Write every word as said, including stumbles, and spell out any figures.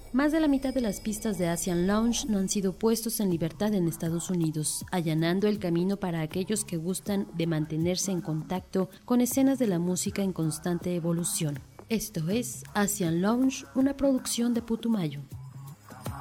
Más de la mitad de las pistas de Asian Lounge no han sido puestos en libertad en Estados Unidos, allanando el camino para aquellos que gustan de mantenerse en contacto con escenas de la música en constante evolución. Esto es Asian Lounge, una producción de Putumayo.